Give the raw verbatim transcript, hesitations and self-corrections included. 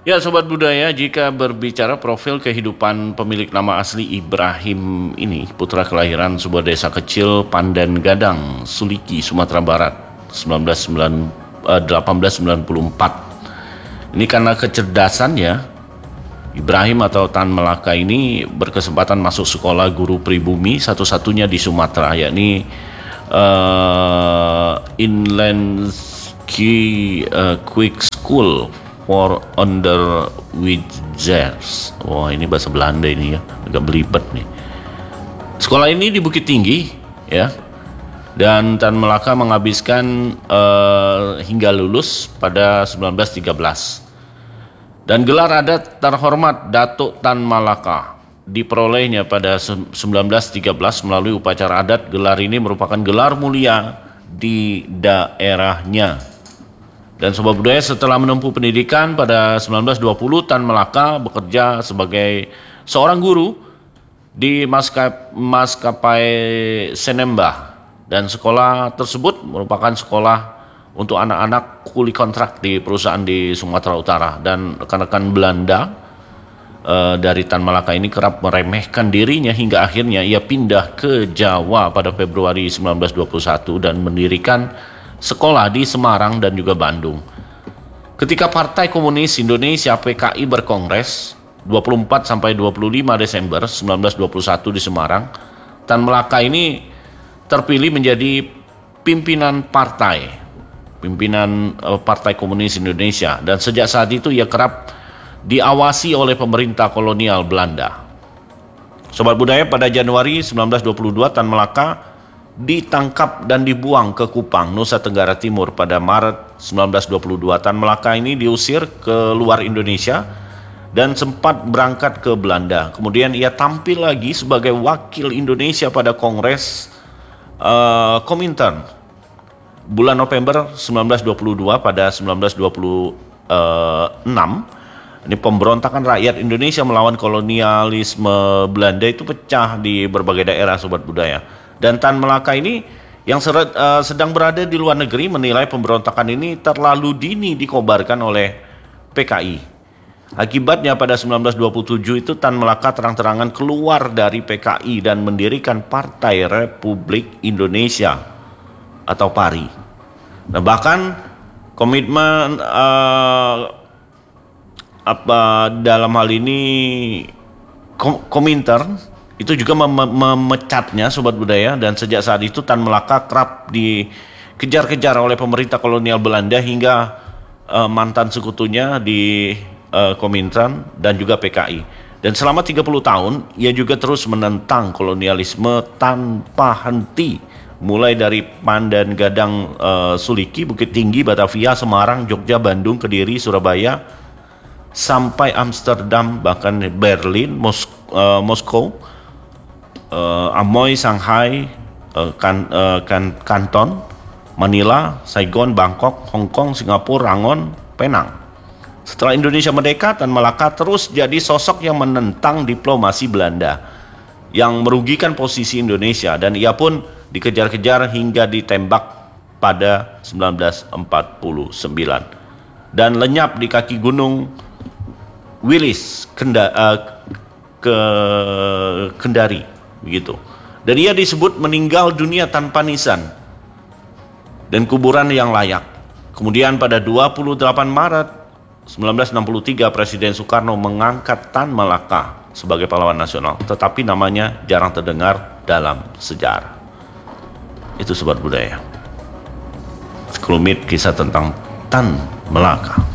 Ya, Sobat Budaya, jika berbicara profil kehidupan pemilik nama asli Ibrahim ini, putra kelahiran sebuah desa kecil Pandan Gadang, Suliki, Sumatera Barat, delapan belas sembilan puluh empat. Ini karena kecerdasannya, Ibrahim atau Tan Malaka ini berkesempatan masuk sekolah guru pribumi satu-satunya di Sumatera, yakni uh, Inland Ski uh, Quick School for Underwijzers. Wah, ini bahasa Belanda ini ya, agak belibet nih. Sekolah ini di Bukit Tinggi ya, dan Tan Malaka menghabiskan uh, hingga lulus pada seribu sembilan ratus tiga belas. Dan gelar adat terhormat Datuk Tan Malaka diperolehnya pada seribu sembilan ratus tiga belas melalui upacara adat. Gelar ini merupakan gelar mulia di daerahnya. Dan Sobat Budaya, setelah menempuh pendidikan pada seribu sembilan ratus dua puluh, Tan Malaka bekerja sebagai seorang guru di maskap, maskapai Senembah, dan sekolah tersebut merupakan sekolah untuk anak-anak kuli kontrak di perusahaan di Sumatera Utara. Dan rekan-rekan Belanda e, dari Tan Malaka ini kerap meremehkan dirinya hingga akhirnya ia pindah ke Jawa pada Februari seribu sembilan ratus dua puluh satu dan mendirikan sekolah di Semarang dan juga Bandung. Ketika Partai Komunis Indonesia P K I berkongres dua puluh empat sampai dua puluh lima Desember seribu sembilan ratus dua puluh satu di Semarang, Tan Malaka ini terpilih menjadi pimpinan partai, pimpinan uh, Partai Komunis Indonesia, dan sejak saat itu ia kerap diawasi oleh pemerintah kolonial Belanda. Sobat Budaya, pada Januari seribu sembilan ratus dua puluh dua Tan Malaka ditangkap dan dibuang ke Kupang, Nusa Tenggara Timur. Pada Maret seribu sembilan ratus dua puluh dua, Tan Malaka ini diusir ke luar Indonesia dan sempat berangkat ke Belanda. Kemudian ia tampil lagi sebagai wakil Indonesia pada Kongres uh, Komintern bulan November seribu sembilan ratus dua puluh dua. Pada seribu sembilan ratus dua puluh enam, ini pemberontakan rakyat Indonesia melawan kolonialisme Belanda itu pecah di berbagai daerah, Sobat Budaya. Dan Tan Malaka ini yang seret, uh, sedang berada di luar negeri menilai pemberontakan ini terlalu dini dikobarkan oleh P K I. Akibatnya pada seribu sembilan ratus dua puluh tujuh itu Tan Malaka terang-terangan keluar dari P K I dan mendirikan Partai Republik Indonesia atau P A R I. Nah, bahkan komitmen uh, apa dalam hal ini kom Komintern itu juga mem memecatnya, Sobat Budaya. Dan sejak saat itu Tan Malaka kerap dikejar-kejar oleh pemerintah kolonial Belanda hingga uh, mantan sekutunya di uh, Komintern dan juga P K I. Dan selama tiga puluh tahun ia juga terus menentang kolonialisme tanpa henti, mulai dari Pandan Gadang, uh, Suliki, Bukit Tinggi, Batavia, Semarang, Jogja, Bandung, Kediri, Surabaya, sampai Amsterdam, bahkan Berlin, Mos uh, Moskow, Uh, Amoy, Shanghai, uh, kan, uh, kan, Kanton, Manila, Saigon, Bangkok, Hong Kong, Singapura, Rangon, Penang. Setelah Indonesia merdeka, Tan Malaka terus jadi sosok yang menentang diplomasi Belanda yang merugikan posisi Indonesia, dan ia pun dikejar-kejar hingga ditembak pada seribu sembilan ratus empat puluh sembilan dan lenyap di kaki gunung Wilis, Kenda, uh, ke Kendari begitu. Dan ia disebut meninggal dunia tanpa nisan dan kuburan yang layak. Kemudian pada dua puluh delapan Maret seribu sembilan ratus enam puluh tiga Presiden Soekarno mengangkat Tan Malaka sebagai pahlawan nasional, tetapi namanya jarang terdengar dalam sejarah. Itu Sobat Budaya, sekelumit kisah tentang Tan Malaka.